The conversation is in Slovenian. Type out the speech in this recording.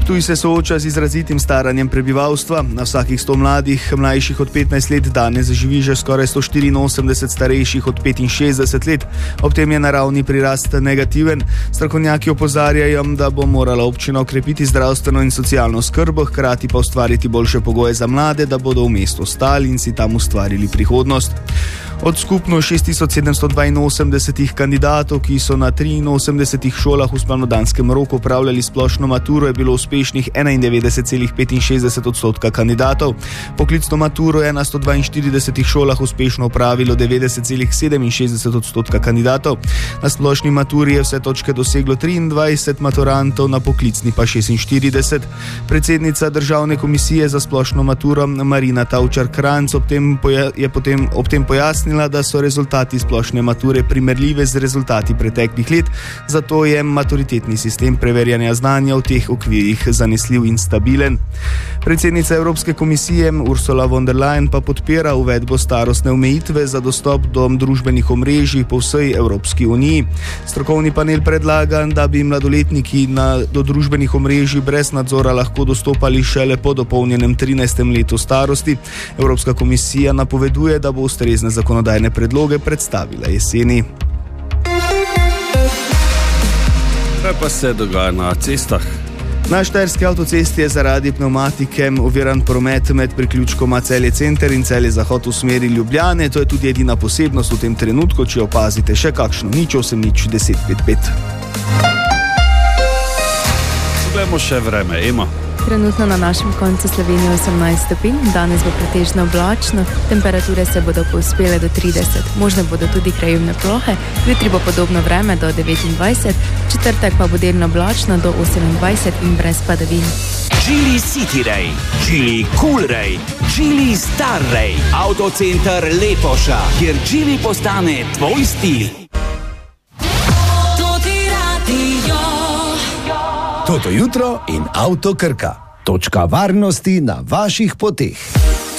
Ptuj se sooča z izrazitim staranjem prebivalstva. Na vsakih 100 mladih, mlajših od 15 let, danes živi že skoraj 184 starejših od 65 let. Ob tem je naravni prirast negativen. Strokovnjaki opozarjajo, da bo morala občina okrepiti zdravstveno in socialno skrbo, hkrati pa ustvariti boljše pogoje za mlade, da bodo v mestu ostali in si tam ustvarili prihodnost. Od skupno 6782 kandidatov, ki so na 83 šolah v spomladanskem roku opravljali splošno maturo, je bilo uspešnih 91,65% kandidatov. Poklicno maturo je na 142 šolah uspešno opravilo 90,67% kandidatov. Na splošni maturi je vse točke doseglo 23 maturantov, na poklicni pa 46. Predsednica Državne komisije za splošno maturo Marina Tavčar-Kranjc ob tem pojasnila, da so rezultati splošne mature primerljive z rezultati preteklih let, zato je maturitetni sistem preverjanja znanja v teh okvirih zanesljiv in stabilen. Predsednica Evropske komisije Ursula von der Leyen pa podpira uvedbo starostne omejitve za dostop do družbenih omrežij po vsej Evropski uniji. Strokovni panel predlaga, da bi mladoletniki do družbenih omrežij brez nadzora lahko dostopali šele po dopolnjenem 13. letu starosti. Evropska komisija napoveduje, da bo ustrezne zakonodajne predloge predstavila jeseni. Kaj pa se dogaja na cestah? Na štajerski avtocesti je zaradi pnevmatike oviran promet med priključkoma Celje Center in Celje Zahod v smeri Ljubljane. To je tudi edina posebnost v tem trenutku, če opazite še kakšno 081055. Poglejmo še vreme, Ema. Trenutno na našem koncu Slovenije 18 stopinj, danes bo pretežno oblačno, temperature se bodo povzpele do 30, možne bodo tudi krajevne plohe, jutri bo podobno vreme do 29, četrtek pa bo delno oblačno do 28 in brez padavin. Geely City Ray, Geely Cool Ray, Geely Star Ray, Autocenter Lepoša, kjer Geely postane tvoj stil. Toto jutro in Avto Krka. Točka varnosti na vaših poteh.